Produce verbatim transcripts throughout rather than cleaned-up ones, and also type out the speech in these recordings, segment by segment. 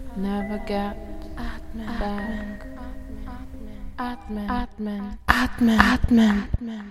never get back. Atmen, atmen, atmen, atmen.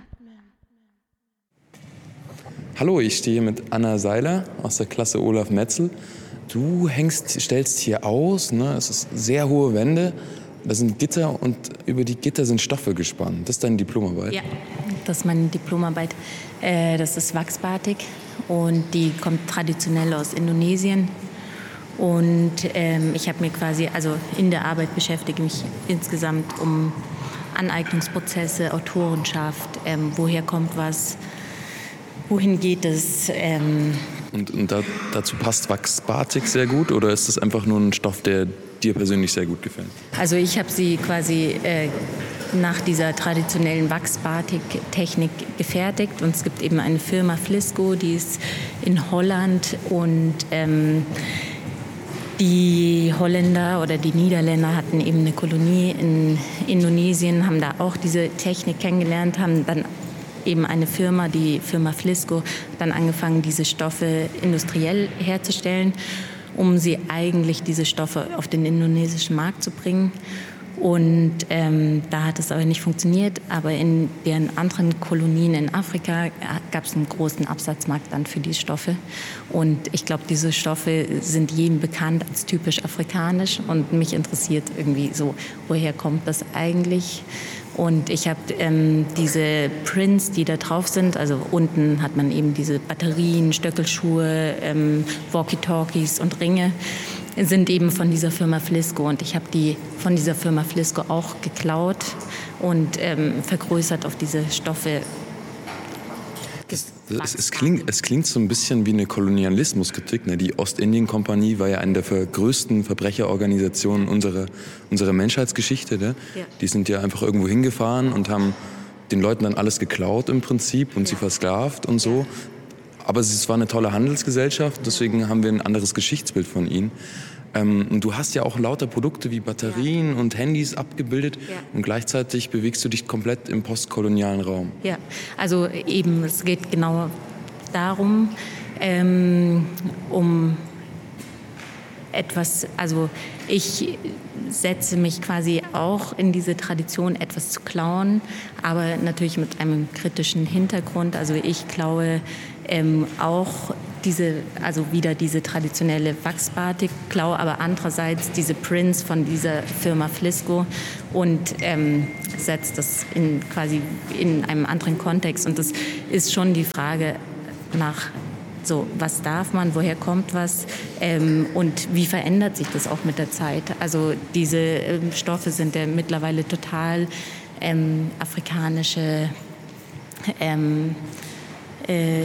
Hallo, ich stehe hier mit Anna Seiler aus der Klasse Olaf Metzel. Du hängst, stellst hier aus, ne? Es ist sehr hohe Wände, da sind Gitter und über die Gitter sind Stoffe gespannt. Das ist deine Diplomarbeit? Ja, das ist meine Diplomarbeit. Äh, das ist Wachsbatik und die kommt traditionell aus Indonesien. Und ähm, ich habe mir quasi, also in der Arbeit beschäftige mich insgesamt um Aneignungsprozesse, Autorenschaft, ähm, woher kommt was, wohin geht es. Ähm und und da, dazu passt Wachsbatik sehr gut oder ist das einfach nur ein Stoff, der dir persönlich sehr gut gefällt? Also ich habe sie quasi äh, nach dieser traditionellen Wachsbatik-Technik gefertigt und es gibt eben eine Firma Flisco, die ist in Holland und ähm, die Holländer oder die Niederländer hatten eben eine Kolonie in Indonesien, haben da auch diese Technik kennengelernt, haben dann eben eine Firma, die Firma Flisco, dann angefangen, diese Stoffe industriell herzustellen, um sie eigentlich diese Stoffe auf den indonesischen Markt zu bringen. Und ähm, da hat es aber nicht funktioniert. Aber in deren anderen Kolonien in Afrika gab es einen großen Absatzmarkt dann für die Stoffe. Und ich glaube, diese Stoffe sind jedem bekannt als typisch afrikanisch. Und mich interessiert irgendwie so, woher kommt das eigentlich? Und ich habe ähm, diese Prints, die da drauf sind, also unten hat man eben diese Batterien, Stöckelschuhe, ähm, Walkie-Talkies und Ringe, sind eben von dieser Firma Flisco. Und ich habe die von dieser Firma Flisco auch geklaut und ähm, vergrößert auf diese Stoffe. Das, das, es, klingt, es klingt so ein bisschen wie eine Kolonialismuskritik. Ne? Die Ostindien-Kompanie war ja eine der größten Verbrecherorganisationen unserer, unserer Menschheitsgeschichte. Ne? Ja. Die sind ja einfach irgendwo hingefahren und haben den Leuten dann alles geklaut im Prinzip und ja. sie versklavt und so. Aber es war eine tolle Handelsgesellschaft, deswegen haben wir ein anderes Geschichtsbild von ihnen. Ähm, und du hast ja auch lauter Produkte wie Batterien ja. und Handys abgebildet ja. und gleichzeitig bewegst du dich komplett im postkolonialen Raum. Ja, also eben, es geht genau darum, ähm, um etwas, also ich setze mich quasi auch in diese Tradition, etwas zu klauen, aber natürlich mit einem kritischen Hintergrund. Also ich klaue ähm, auch diese, also wieder diese traditionelle Wachsbatik, klaue aber andererseits diese Prints von dieser Firma Flisco und ähm, setze das in quasi in einem anderen Kontext. Und das ist schon die Frage nach so, was darf man, woher kommt was ähm, und wie verändert sich das auch mit der Zeit? Also diese ähm, Stoffe sind ja mittlerweile total ähm, afrikanische ähm, äh,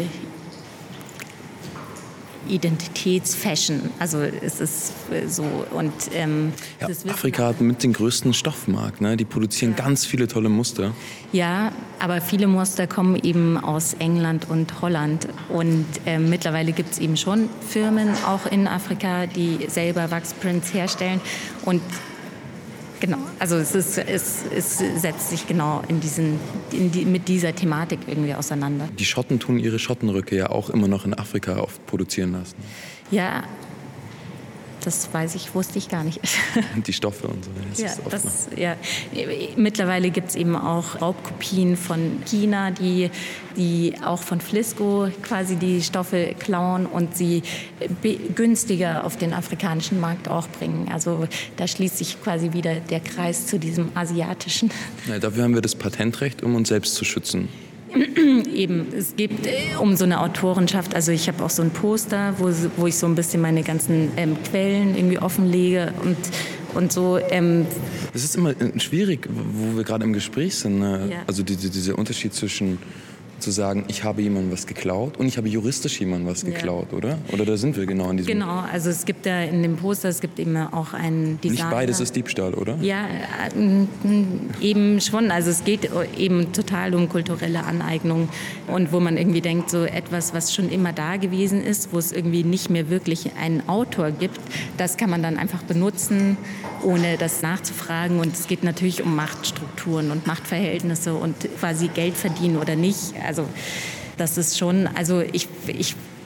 Identitätsfashion. Also es ist so und ähm, ja, Afrika hat mit den größten Stoffmarkt. Ne? Die produzieren ja. ganz viele tolle Muster. Ja, aber viele Muster kommen eben aus England und Holland und äh, mittlerweile gibt es eben schon Firmen auch in Afrika, die selber Wachsprints herstellen und genau, also es, ist, es, es setzt sich genau in diesen, in die, mit dieser Thematik irgendwie auseinander. Die Schotten tun ihre Schottenröcke ja auch immer noch in Afrika oft produzieren lassen. Ja, das weiß ich, wusste ich gar nicht. Die Stoffe und so. Das ja, ist oft das, ja. Mittlerweile gibt es eben auch Raubkopien von China, die, die auch von Flisco quasi die Stoffe klauen und sie günstiger auf den afrikanischen Markt auch bringen. Also da schließt sich quasi wieder der Kreis zu diesem asiatischen. Ja, dafür haben wir das Patentrecht, um uns selbst zu schützen. Eben, es geht um so eine Autorenschaft. Also ich habe auch so ein Poster, wo, wo ich so ein bisschen meine ganzen ähm, Quellen irgendwie offenlege und, und so. Ähm das ist immer schwierig, wo wir gerade im Gespräch sind. Ne? Ja. Also die, die, dieser Unterschied zwischen zu sagen, ich habe jemandem was geklaut und ich habe juristisch jemandem was geklaut, ja. oder? Oder da sind wir genau an diesem... Genau, also es gibt ja in dem Poster, es gibt eben auch einen Designer. Nicht beides ist Diebstahl, oder? Ja, äh, eben schon. Also es geht eben total um kulturelle Aneignung und wo man irgendwie denkt, so etwas, was schon immer da gewesen ist, wo es irgendwie nicht mehr wirklich einen Autor gibt, das kann man dann einfach benutzen, ohne das nachzufragen. Und es geht natürlich um Machtstrukturen und Machtverhältnisse und quasi Geld verdienen oder nicht. Also das ist schon, also ich, ich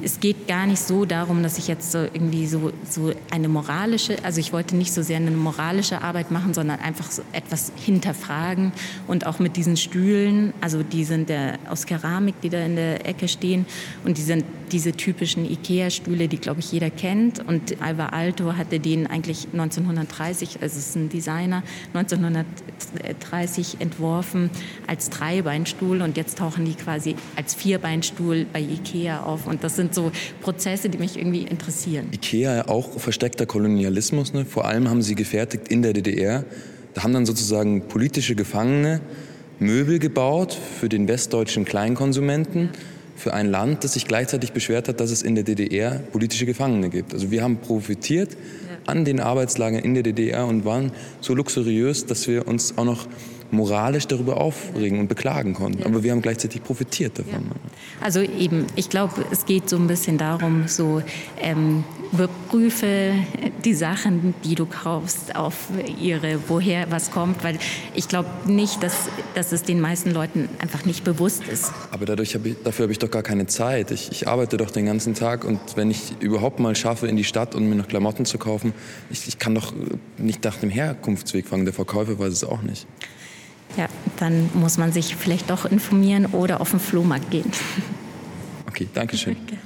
es geht gar nicht so darum, dass ich jetzt so irgendwie so, so eine moralische, also ich wollte nicht so sehr eine moralische Arbeit machen, sondern einfach so etwas hinterfragen und auch mit diesen Stühlen, also die sind der, aus Keramik, die da in der Ecke stehen und die sind diese typischen Ikea-Stühle, die, glaube ich, jeder kennt und Alvar Aalto hatte den eigentlich neunzehnhundertdreißig, also es ist ein Designer, neunzehnhundertdreißig entworfen als Dreibeinstuhl und jetzt tauchen die quasi als Vierbeinstuhl bei Ikea auf und das sind so Prozesse, die mich irgendwie interessieren. Ikea, auch versteckter Kolonialismus, ne? Vor allem haben sie gefertigt in der D D R. Da haben dann sozusagen politische Gefangene Möbel gebaut für den westdeutschen Kleinkonsumenten, für ein Land, das sich gleichzeitig beschwert hat, dass es in der D D R politische Gefangene gibt. Also wir haben profitiert an den Arbeitslagern in der D D R und waren so luxuriös, dass wir uns auch noch moralisch darüber aufregen und beklagen konnten. Aber wir haben gleichzeitig profitiert davon. Ja. Also eben, ich glaube, es geht so ein bisschen darum, so ähm, überprüfe die Sachen, die du kaufst, auf ihre, woher was kommt, weil ich glaube nicht, dass, dass es den meisten Leuten einfach nicht bewusst ist. Aber dadurch hab ich, dafür habe ich doch gar keine Zeit. Ich, ich arbeite doch den ganzen Tag und wenn ich überhaupt mal schaffe, in die Stadt und mir noch Klamotten zu kaufen, ich, ich kann doch nicht nach dem Herkunftsweg fragen. Der Verkäufer weiß es auch nicht. Ja, dann muss man sich vielleicht doch informieren oder auf den Flohmarkt gehen. Okay, danke schön. Danke.